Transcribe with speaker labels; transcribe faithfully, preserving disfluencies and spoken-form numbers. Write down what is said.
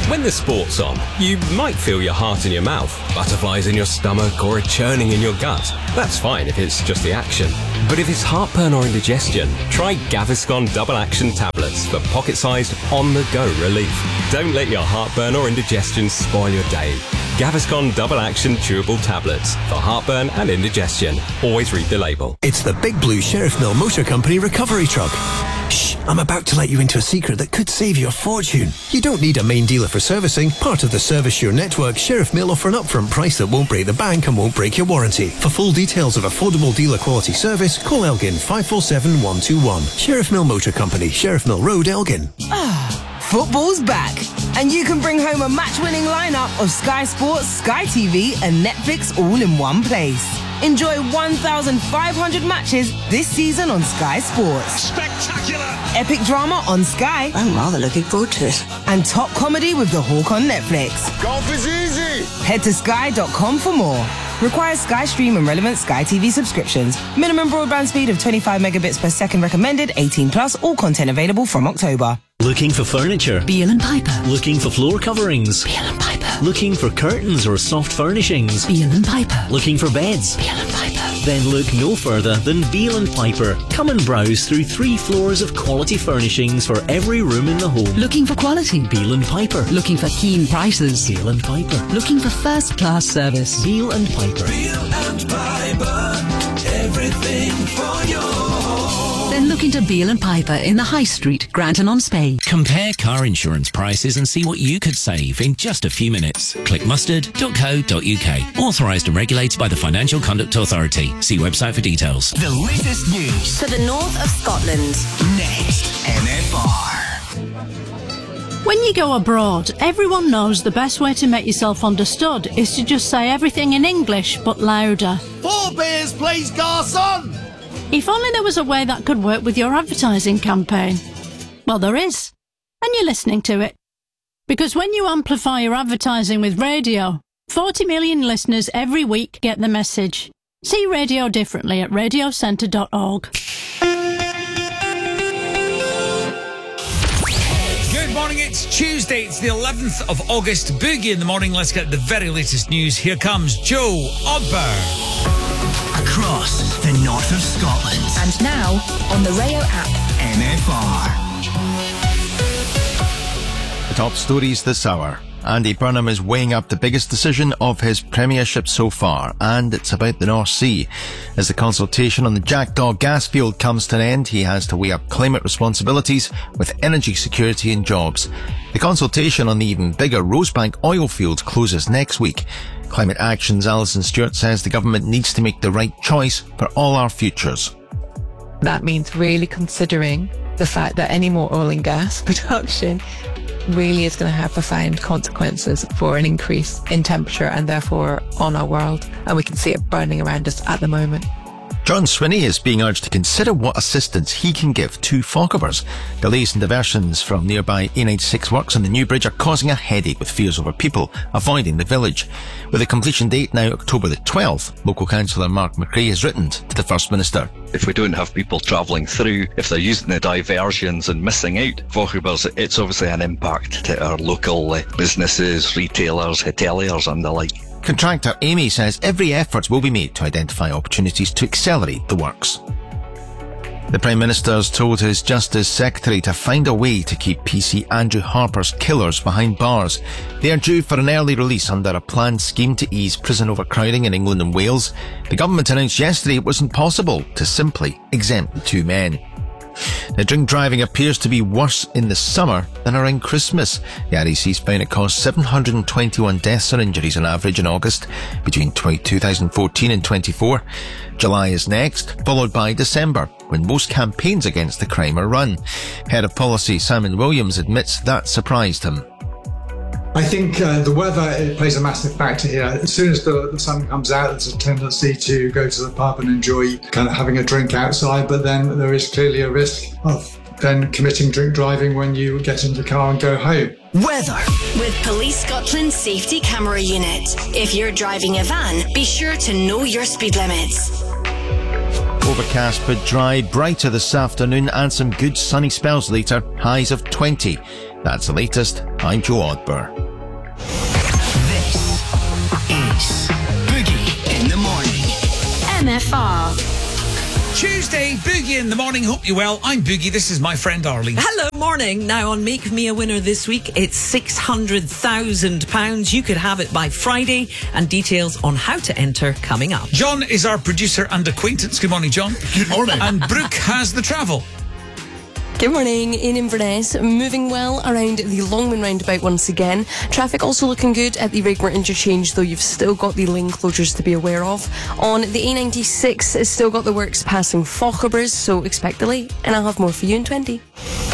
Speaker 1: When the sport's on, you might feel your heart in your mouth, butterflies in your stomach, or a churning in your gut. That's fine if it's just the action. But if it's heartburn or indigestion, try Gaviscon Double Action Tablets for pocket-sized, on-the-go relief. Don't let your heartburn or indigestion spoil your day. Gaviscon Double Action Chewable Tablets for heartburn and indigestion. Always read the label.
Speaker 2: It's the Big Blue Sheriff Mill Motor Company recovery truck. Shh, I'm about to let you into a secret that could save you a fortune. You don't need a main dealer for servicing. Part of the Service Your network, Sheriff Mill offer an upfront price that won't break the bank and won't break your warranty. For full details of affordable dealer quality service, call Elgin five four seven one two one. Sheriff Mill Motor Company, Sheriff Mill Road, Elgin.
Speaker 3: Ah. Football's back, and you can bring home a match-winning lineup of Sky Sports, Sky T V and Netflix all in one place. Enjoy one thousand five hundred matches this season on Sky Sports.
Speaker 4: Spectacular!
Speaker 3: Epic drama on Sky.
Speaker 5: I'm rather looking forward to it.
Speaker 3: And top comedy with The Hawk on Netflix.
Speaker 4: Golf is easy!
Speaker 3: Head to sky dot com for more. Requires Sky Stream and relevant Sky T V subscriptions. Minimum broadband speed of twenty-five megabits per second recommended, eighteen plus, all content available from October.
Speaker 6: Looking for furniture?
Speaker 7: Beale and Piper.
Speaker 6: Looking for floor coverings?
Speaker 7: Beale and Piper.
Speaker 6: Looking for curtains or soft furnishings?
Speaker 7: Beale and Piper.
Speaker 6: Looking for beds?
Speaker 7: Beale and Piper.
Speaker 6: Then look no further than Beale and Piper. Come and browse through three floors of quality furnishings for every room in the home.
Speaker 7: Looking for quality?
Speaker 6: Beale and Piper.
Speaker 7: Looking for keen prices?
Speaker 6: Beale and Piper.
Speaker 7: Looking for first-class service?
Speaker 6: Beale and Piper.
Speaker 8: Beale and Piper. Everything for your home.
Speaker 7: Then look into Beale and Piper in the High Street, Granton-on-Spey.
Speaker 9: Compare car insurance prices and see what you could save in just a few minutes. Click mustard dot co dot uk. Authorised and regulated by the Financial Conduct Authority. See website for details.
Speaker 10: The latest news
Speaker 11: for the north of Scotland.
Speaker 10: Next, N F R.
Speaker 12: When you go abroad, everyone knows the best way to make yourself understood is to just say everything in English, but louder.
Speaker 4: Four beers, please, garçon!
Speaker 12: If only there was a way that could work with your advertising campaign. Well, there is. And you're listening to it. Because when you amplify your advertising with radio, forty million listeners every week get the message. See radio differently at radio centre dot org.
Speaker 13: Good morning, it's Tuesday, it's the eleventh of August. Boogie in the morning, let's get the very latest news. Here comes Joe Ogber.
Speaker 10: Across the north of Scotland.
Speaker 11: And now, on the Rayo app.
Speaker 10: N F R.
Speaker 14: The top stories this hour. Andy Burnham is weighing up the biggest decision of his premiership so far, and it's about the North Sea. As the consultation on the Jackdaw gas field comes to an end, he has to weigh up climate responsibilities with energy security and jobs. The consultation on the even bigger Rosebank oil field closes next week. Climate Action's Alison Stewart says the government needs to make the right choice for all our futures.
Speaker 15: That means really considering the fact that any more oil and gas production really is going to have profound consequences for an increase in temperature and therefore on our world. And we can see it burning around us at the moment.
Speaker 14: John Swinney is being urged to consider what assistance he can give to Fochabers. Delays and diversions from nearby A ninety-six works on the new bridge are causing a headache with fears over people avoiding the village. With a completion date now October the twelfth, local councillor Mark McRae has written to the First Minister.
Speaker 16: If we don't have people travelling through, if they're using the diversions and missing out, Fochabers, it's obviously an impact to our local uh, businesses, retailers, hoteliers and the like.
Speaker 14: Contractor Amy says every effort will be made to identify opportunities to accelerate the works. The Prime Minister's told his Justice Secretary to find a way to keep P C Andrew Harper's killers behind bars. They are due for an early release under a planned scheme to ease prison overcrowding in England and Wales. The government announced yesterday it wasn't possible to simply exempt the two men. Now, drink driving appears to be worse in the summer than around Christmas. The R A C's found it caused seven hundred twenty-one deaths or injuries on average in August between two thousand fourteen and twenty-four. July is next, followed by December, when most campaigns against the crime are run. Head of Policy Simon Williams admits that surprised him.
Speaker 17: I think uh, the weather it plays a massive factor here. As soon as the, the sun comes out, there's a tendency to go to the pub and enjoy kind of having a drink outside, but then there is clearly a risk of then committing drink driving when you get into the car and go home.
Speaker 10: Weather.
Speaker 11: With Police Scotland's Safety Camera Unit. If you're driving a van, be sure to know your speed limits.
Speaker 14: Overcast but dry, brighter this afternoon and some good sunny spells later, highs of twenty. That's the latest. I'm Joe Odber.
Speaker 10: This is Boogie in the Morning.
Speaker 11: M F R.
Speaker 13: Tuesday, Boogie in the Morning. Hope you're well. I'm Boogie. This is my friend Arlene.
Speaker 5: Hello, morning. Now on Make Me a Winner this week, it's six hundred thousand pounds. You could have it by Friday, and details on how to enter coming up.
Speaker 13: John is our producer and acquaintance. Good morning, John.
Speaker 4: Good morning.
Speaker 13: And Brooke has the travel.
Speaker 18: Good morning. In Inverness, moving well around the Longman roundabout once again. Traffic also looking good at the Rigmore interchange, though you've still got the lane closures to be aware of. On the A ninety-six, it's still got the works passing Fauchebers, so expect delay. And I'll have more for you in twenty.